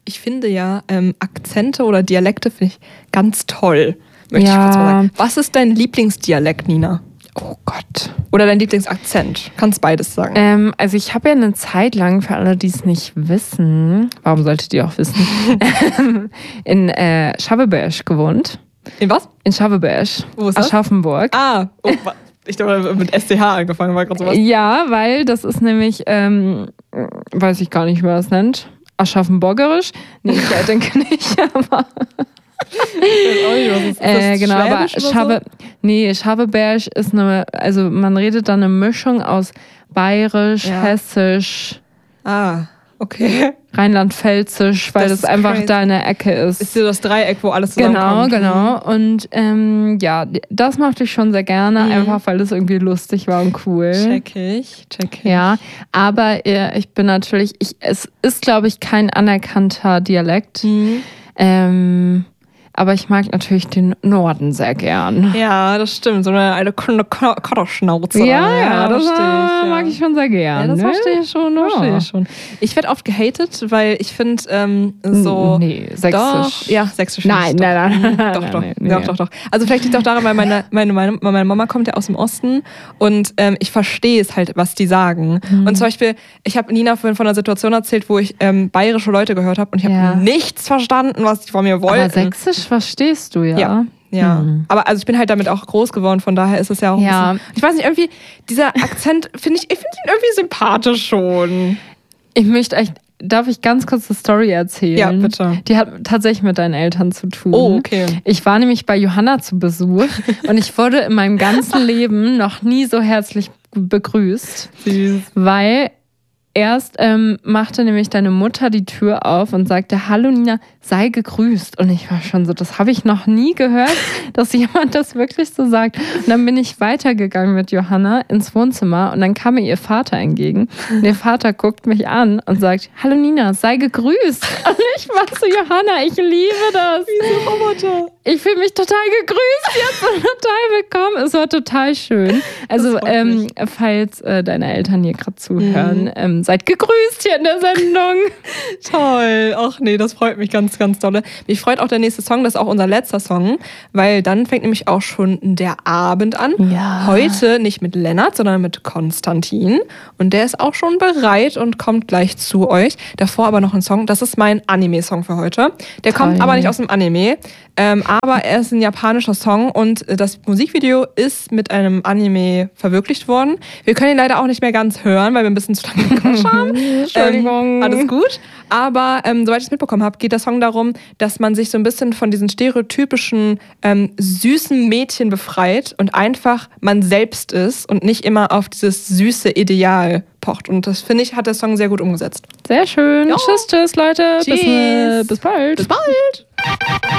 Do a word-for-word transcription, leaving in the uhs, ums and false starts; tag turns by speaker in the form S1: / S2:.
S1: ich finde ja ähm, Akzente oder Dialekte finde ich ganz toll. Möchte ja. ich kurz mal sagen. Was ist dein Lieblingsdialekt, Nina?
S2: Oh Gott.
S1: Oder dein Lieblingsakzent? Kannst beides sagen.
S2: Ähm, also ich habe ja eine Zeit lang, für alle, die es nicht wissen, warum solltet ihr auch wissen, in äh, Schabbeberg gewohnt.
S1: In was?
S2: In Schabbeberg.
S1: Wo ist das?
S2: Aschaffenburg.
S1: Ah, oh, ich glaube mit S C H angefangen, war gerade sowas.
S2: Ja, weil das ist nämlich, ähm, weiß ich gar nicht, wie man das nennt. Aschaffenburgerisch? Nee, ich denke nicht, aber...
S1: Ist
S2: äh, genau, aber Schabe,
S1: so?
S2: nee, Schabbeberg ist eine, also man redet da eine Mischung aus Bayerisch, ja. Hessisch,
S1: ah, okay.
S2: Rheinland-Pfälzisch, weil das, das einfach crazy. Da in der Ecke ist.
S1: Ist so das Dreieck, wo alles zusammenkommt.
S2: Genau, genau. Und ähm, ja, das mochte ich schon sehr gerne, mhm. einfach weil das irgendwie lustig war und cool.
S1: Check ich, check ich.
S2: Ja, aber äh, ich bin natürlich, ich, es ist, glaube ich, kein anerkannter Dialekt. Mhm. Ähm, Aber ich mag natürlich den Norden sehr gern.
S1: Ja, das stimmt. So eine alte Kotterschnauze.
S2: Ja, ja, ja, das ich, ja. mag ich schon sehr gern.
S1: Ja, das
S2: ne?
S1: verstehe ich schon.
S2: Ja.
S1: Verstehe ich schon. Ich werde oft gehatet, weil ich finde ähm, so...
S2: Nee, sächsisch.
S1: Doch, ja, sächsisch.
S2: Nein, nein, nein, nein.
S1: Doch,
S2: nein,
S1: doch.
S2: nein, nee.
S1: doch, doch, doch. Also vielleicht liegt es auch daran, weil meine, meine, meine, meine Mama kommt ja aus dem Osten und ähm, ich verstehe es halt, was die sagen. Mhm. Und zum Beispiel, ich habe Nina vorhin von einer Situation erzählt, wo ich ähm, bayerische Leute gehört habe und ich habe ja. nichts verstanden, was die von mir wollten.
S2: Aber sächsisch verstehst du ja.
S1: Ja. Ja, hm. aber also ich bin halt damit auch groß geworden, von daher ist es ja auch ein
S2: ja.
S1: bisschen, ich weiß nicht, irgendwie, dieser Akzent, finde ich, ich finde ihn irgendwie sympathisch schon.
S2: Ich möchte echt, darf ich ganz kurz eine Story erzählen?
S1: Ja, bitte.
S2: Die hat tatsächlich mit deinen Eltern zu tun.
S1: Oh, okay.
S2: Ich war nämlich bei Johanna zu Besuch und ich wurde in meinem ganzen Leben noch nie so herzlich begrüßt,
S1: Süß.
S2: Weil erst ähm, machte nämlich deine Mutter die Tür auf und sagte, hallo Nina, sei gegrüßt. Und ich war schon so, das habe ich noch nie gehört, dass jemand das wirklich so sagt. Und dann bin ich weitergegangen mit Johanna ins Wohnzimmer und dann kam mir ihr Vater entgegen. Und ihr Vater guckt mich an und sagt, hallo Nina, sei gegrüßt. Und ich war so, Johanna, ich liebe das.
S1: Wie so Roboter.
S2: Ich fühle mich total gegrüßt jetzt und total willkommen. Es war total schön. Also, ähm, falls äh, deine Eltern hier gerade zuhören, mhm. ähm, seid gegrüßt hier in der Sendung.
S1: Toll. Ach nee, das freut mich ganz, ganz dolle. Mich freut auch der nächste Song, das ist auch unser letzter Song, weil dann fängt nämlich auch schon der Abend an.
S2: Ja.
S1: Heute nicht mit Lennart, sondern mit Konstantin. Und der ist auch schon bereit und kommt gleich zu euch. Davor aber noch ein Song, das ist mein Anime-Song für heute. Der Toll. Kommt aber nicht aus dem Anime, ähm, aber er ist ein japanischer Song und das Musikvideo ist mit einem Anime verwirklicht worden. Wir können ihn leider auch nicht mehr ganz hören, weil wir ein bisschen zu lange gequatscht haben.
S2: Entschuldigung.
S1: Ähm, alles gut. Aber ähm, soweit ich es mitbekommen habe, geht der Song darum, dass man sich so ein bisschen von diesen stereotypischen ähm, süßen Mädchen befreit und einfach man selbst ist und nicht immer auf dieses süße Ideal pocht. Und das, finde ich, hat der Song sehr gut umgesetzt.
S2: Sehr schön.
S1: Jo.
S2: Tschüss, tschüss, Leute.
S1: Tschüss.
S2: Bis, äh, bis bald.
S1: Bis bald.